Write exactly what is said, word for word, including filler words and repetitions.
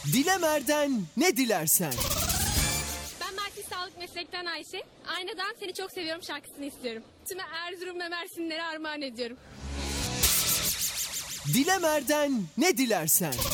Dilemer'den ne dilersen. Ben Merkez Sağlık Meslekten Ayşe. Aynadan Seni Çok Seviyorum şarkısını istiyorum. Tüm Erzurum ve Mersinlere armağan ediyorum. Dilemer'den ne dilersen.